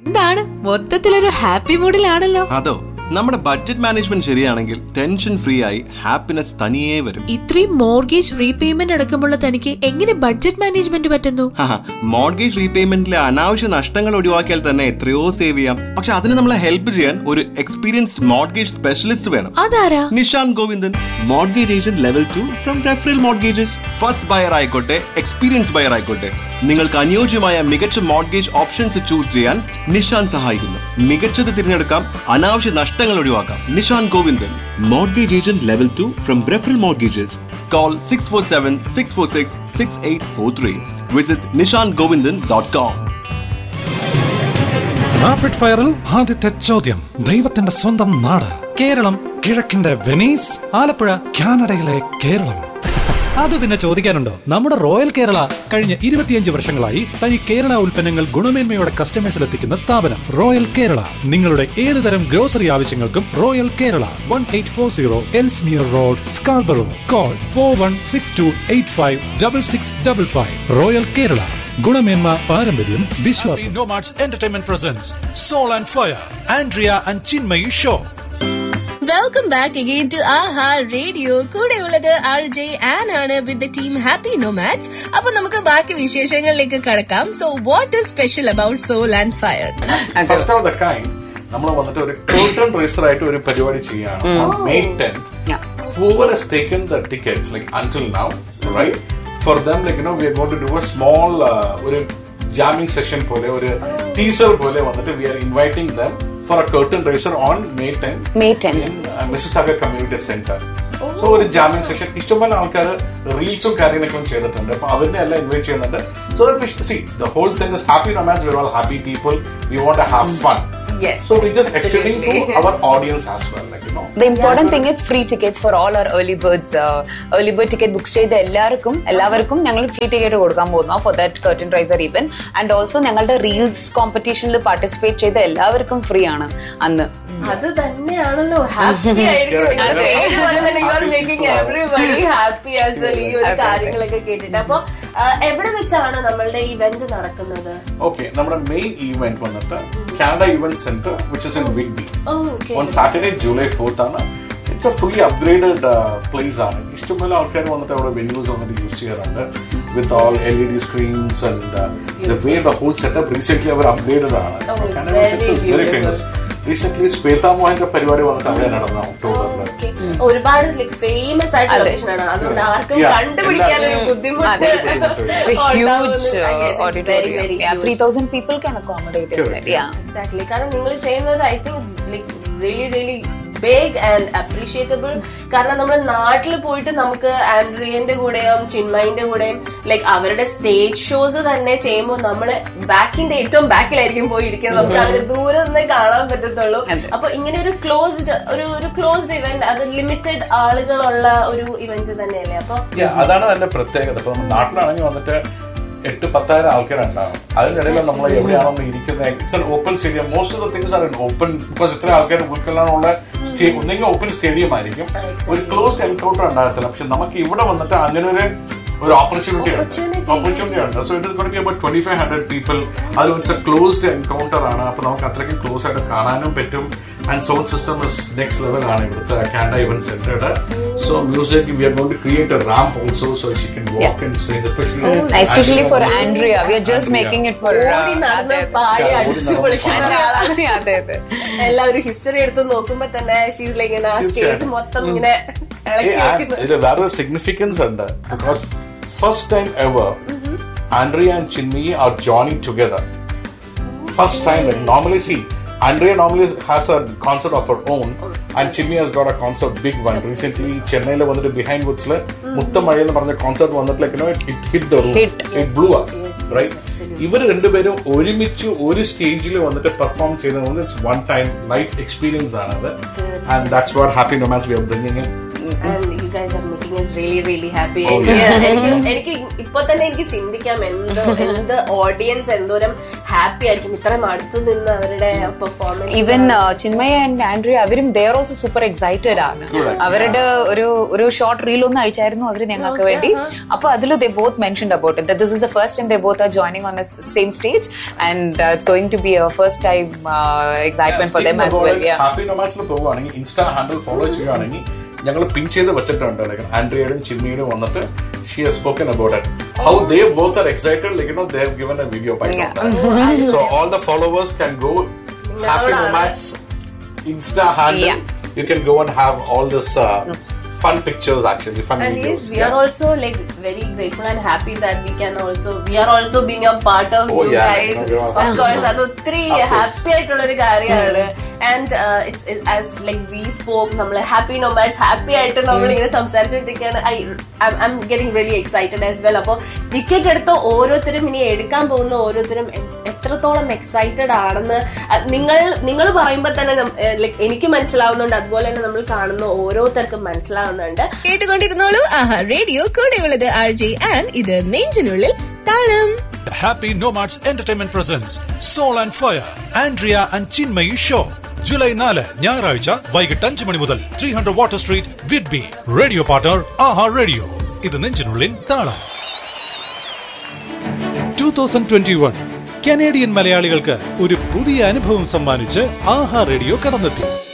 എന്താണ് മൊത്തത്തിലൊരു ഹാപ്പി മൂഡിലാണല്ലോ. അതോ, നമ്മുടെ ബഡ്ജറ്റ് മാനേജ്മെന്റ് ശരിയാണെങ്കിൽ ടെൻഷൻ ഫ്രീ ആയി ഹാപ്പിനെസ് തനിയേ വരും. ഇത്രയും മോർഗേജ് റീപേയ്മെന്റ് അടക്കമുള്ള തനിക്ക് എങ്ങനെ ബഡ്ജറ്റ് മാനേജ്മെന്റ് പറ്റുന്നു? മോർഗേജ് റീപേയ്മെന്റിലെ അനാവശ്യ നഷ്ടങ്ങൾ ഒഴിവാക്കിയാൽ തന്നെ എത്രയോ സേവ് ചെയ്യാം. പക്ഷെ അതിന് നമ്മളെ ഹെൽപ്പ് ചെയ്യാൻ ഒരു എക്സ്പീരിയൻസ്ഡ് മോർഗേജ് സ്പെഷ്യലിസ്റ്റ് വേണം. അതാരാ? Nishan Govindan, mortgage agent level 2 from referral mortgages. First buyer ആയിക്കോട്ടെ, എക്സ്പീരിയൻസ് ബയർ ആയിക്കോട്ടെ, നിങ്ങൾക്ക് അനുയോജ്യമായ മികച്ച മോർഗേജ് ഓപ്ഷൻസ് ചൂസ് ചെയ്യാൻ നിഷാൻ സഹായിക്കുന്നു. മികച്ചത് തിരഞ്ഞെടുക്കാം, അനാവശ്യ നഷ്ടങ്ങൾ ഒഴിവാക്കാം. Nishan Govindan, mortgage agent level 2 from referral mortgages. Call 647-646-6843. Visit nishangovindan.com. Rapid ഫയറിൽ ആദ്യത്തെ ചോദ്യം. ദൈവത്തിന്റെ സ്വന്തം നാട് കേരളം, കിഴക്കിന്റെ വെനീസ്, ആലപ്പുഴ കാനഡയിലെ കേരളം. അത് പിന്നെ ചോദിക്കാനുണ്ടോ? നമ്മുടെ റോയൽ കേരള കഴിഞ്ഞ 25 വർഷങ്ങളായി തനി കേരള ഉൽപ്പന്നങ്ങൾ ഗുണമേന്മയോടെ കസ്റ്റമേഴ്സിലെത്തിക്കുന്ന സ്ഥാപനം റോയൽ കേരള. നിങ്ങളുടെ ഏതുതരം ഗ്രോസറി ആവശ്യങ്ങൾക്കും royal Kerala, 1840 Ellesmere road, Scarborough. Call 4162856655. Royal Kerala, ഗുണമേന്മ, പാരമ്പര്യം, വിശ്വാസം. Nomads Entertainment presents Soul and Fire, Andrea and Chinmayi Show. Welcome back again to Aaha radio. കൂടെ ഉള്ളത് RJ Ann ആണ് with the team happy nomads. അപ്പൊ നമുക്ക് ബാക്കി വിശേഷങ്ങളിലേക്ക് കടക്കാം. So what is special about soul and fire? First of the kind നമ്മൾ വന്നിട്ട് ഒരു curtain raiser ആയിട്ട് ഒരു പരിപാടി ചെയ്യാണ്. May 10th, whoever has taken the tickets like until now, right, for them, like, you know, we are going to do a small ഒരു jamming session പോലെ, ഒരു teaser പോലെ വന്നിട്ട് we are inviting them for a curtain raiser on May 10 in Mississauga Community Center. So ഒരു jamming session ഇഷ്ടംപോലെ ആൾക്കാർ റീൽസും കാര്യങ്ങളൊക്കെ ചെയ്തിട്ടുണ്ട്. അപ്പൊ അവരിനെ എല്ലാം ഇൻവൈറ്റ് ചെയ്യുന്നുണ്ട്. So that C the whole thing is happy romance. V are all happy people. We want to have fun. Yes. So we just extending to our audience as well, like, you know. The important thing is free tickets for all our early birds. Early bird ticket book ചെയ്ത എല്ലാവർക്കും ഞങ്ങൾ free ticket കൊടുക്കാൻ പോകുന്നു for that curtain raiser event. And also ഞങ്ങളുടെ reels കോമ്പറ്റീഷനിൽ participate ചെയ്ത എല്ലാവർക്കും free ആണ് അന്ന്. അത് തന്നെയാണല്ലോ ഹാപ്പി ആയിരിക്കും. എവറിബഡി ഹാപ്പി ആസ് വെൽ ഈ ഒരു കാര്യങ്ങളൊക്കെ കേട്ടിട്ട്. അപ്പൊ എവിടെ വെച്ചാണ് നമ്മളുടെ ഇവന്റ് നടക്കുന്നത്? ഓക്കെ, നമ്മുടെ മെയിൻ ഇവന്റ് വന്നിട്ട് Canada event centre which is in വിഗ്ബി on Saturday July 4th ആണ്. It's A fully upgraded place ആണ്. ഇഷ്ടംപോലെ ആൾക്കാർ വന്നിട്ട് അവിടെ വെന്യൂസ് വന്നിട്ട് യൂസ് ചെയ്യാറുണ്ട് with all LED screens and the way the whole setup recently our upgraded ആണ്. Very famous. റീസെന്റ് ശ്വേതാ മോഹന്റെ പരിപാടി വന്നിട്ട് അവിടെ നടന്ന ഒക്ടോബറിൽ. ഒരുപാട് ഫേമസ് ആയിട്ടുള്ള ലൊക്കേഷൻ ആണ്. അതുകൊണ്ട് ആർക്കും കണ്ടുപിടിക്കാൻ ഒരു ബുദ്ധിമുട്ട്. 3,000 people can accommodate it. Yeah, exactly. കാരണം നിങ്ങൾ ചെയ്യുന്നത് I think it's like really big and appreciable. കാരണം നമ്മുടെ നാട്ടിൽ പോയിട്ട് നമുക്ക് ആൻഡ്രിയന്റെ കൂടെയും ചിന്മയിന്റെ കൂടെയും ലൈക്ക് അവരുടെ സ്റ്റേജ് ഷോസ് തന്നെ ചെയ്യുമ്പോൾ നമ്മള് ബാക്കിന്റെ ഏറ്റവും ബാക്കിലായിരിക്കും പോയിരിക്കുന്നത്. നമുക്ക് അവര് ദൂരെ നിന്ന് കാണാൻ പറ്റത്തുള്ളൂ. അപ്പൊ ഇങ്ങനെ ഒരു ക്ലോസ്ഡ് ഇവന്റ്, അത് ലിമിറ്റഡ് ആളുകളുള്ള ഒരു ഇവന്റ് തന്നെയല്ലേ? അപ്പൊ അതാണ് അതിന്റെ പ്രത്യേകത. ഇപ്പൊ നമ്മൾ നാട്ടിലാണെങ്കിൽ വന്നിട്ട് 8,000-10,000 ആൾക്കാരുണ്ടാവും. അതിനിടയിൽ നമ്മൾ എവിടെയാണോ ഇരിക്കുന്നത്, it's open stadium. Most of the things are open because ഇത്ര ആൾക്കാർ ഉൾക്കൊള്ളാനുള്ള ഒന്നെങ്കിൽ ഓപ്പൺ സ്റ്റേഡിയം ആയിരിക്കും. ഒരു ക്ലോസ്ഡ് എൻകൗണ്ടർ ഉണ്ടാകത്തില്ല. പക്ഷെ നമുക്ക് ഇവിടെ വന്നിട്ട് അങ്ങനെ ഒരു ഓപ്പർച്യൂണിറ്റി ഉണ്ട്. So it is going to B about 2,500 people. അത് വെച്ച ക്ലോസ്ഡ് എൻകൗണ്ടർ ആണ്. അപ്പൊ നമുക്ക് അത്രയ്ക്ക് ക്ലോസ് ആയിട്ട് കാണാനും പറ്റും. And sound system is next level ആണ് ഇവിടുത്തെ Canada event സെന്ററുടെ. So music, we are going to create a ramp also so she can walk and sing, especially for Andrea. We are just making it for എല്ലാവരും history എടുത്ത് നോക്കുമ്പോ തന്നെ she's like stage മൊത്തം ഇങ്ങനെ ഇത് വേറെ significance ഉണ്ട്. Because first time ever Andrea and Chinmayi are joining together. First time. Like normally see, Andrea normally has a concert of her own and Chinmayi has got a concert, big one. Recently Chennai vandu behind woods la Muttamazhi ennu parna concert vandu, like, you know, it hit the roof. It blew up. Right? ഇവർ രണ്ടുപേരും ഒരുമിച്ച് ഒരു സ്റ്റേജിൽ വന്നിട്ട് perform ചെയ്തത്. It's one time life experience ആണത്. And that's what Happy Nomads we are bringing in. and you guys are making us really really happy. എനിക്ക് ഇപ്പൊ തന്നെ എനിക്ക് ചിന്തിക്കാം എന്ത് ഓഡിയൻസ് എന്തോരം ഹാപ്പി ആയിരിക്കും ഇത്രയും അടുത്ത് നിന്ന് അവരുടെ performance. Even Chinmaya and Andrea അവരും they are also super excited ആണ്. അവരുടെ ഒരു ഷോർട്ട് റീൽ ഒന്ന് അയച്ചായിരുന്നു അവര് ഞങ്ങൾക്ക് വേണ്ടി. അപ്പൊ അതിൽ they both mentioned about it that this is the first time they both are joining on the same stage and it's going to be a first time excitement for them as well. Happy നൊമാഡ്സിൽ പോകുവാണെങ്കിൽ insta handle follow ചെയ്യുകയാണെങ്കിൽ ഞങ്ങൾ പിൻ ചെയ്ത് വെച്ചിട്ടുണ്ട്. ആൻഡ്രിയയുടെയും ചിന്മയുടെയും വന്നിട്ട് she has spoken about it, how they both are excited, they have given a video by so all the followers can go Happy Nomads Insta handle. You can go and have all this fun pictures, actually fun and videos. Yes, we are also very grateful and happy that we are also being a part of you guys. Of course, adu three happy aayittulla oru karyana. And it's as we spoke, nammal Happy Nomads happy aayittu nammal ingane samsarichittikkana. I'm getting really excited as well. Appo ticket edutha orotharum ini edukkan povunna orotharum എത്രത്തോളം excited ആണെന്ന് നിങ്ങൾ പറയുമ്പോൾ തന്നെ എനിക്ക് മനസ്സിലാവുന്നുണ്ട്. അതുപോലെ തന്നെ നമ്മൾ കാണുന്ന ഓരോരുത്തർക്കും മനസ്സിലാവുന്നുണ്ട്. കേട്ടുകൊണ്ടിരുന്നോളൂ ആഹാ റേഡിയോ. കൂടെയുള്ളത് RJ ആൻഡ് ഇത് നെഞ്ചിനുള്ളിൽ താളം. Happy Nomads Entertainment presents Soul and Fire Andrea and Chinmayi Show. July 4 ഞായറാഴ്ച വൈകിട്ട് 5 മണി മുതൽ 300 water street Whidbey. Radio partner ആഹാ റേഡിയോ. ഇത് നെഞ്ചിനുള്ളിൽ താളം. 2021 കനേഡിയൻ മലയാളികൾക്ക് ഒരു പുതിയ അനുഭവം സമ്മാനിച്ച് ആഹാ റേഡിയോ കടന്നെത്തി.